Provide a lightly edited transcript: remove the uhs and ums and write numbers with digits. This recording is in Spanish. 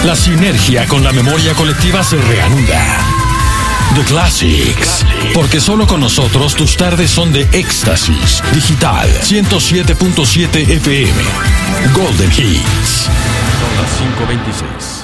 La sinergia con la memoria colectiva se reanuda. The Classics. Porque solo con nosotros tus tardes son de éxtasis. Digital 107.7 FM. Golden Hits. Son las 5:26.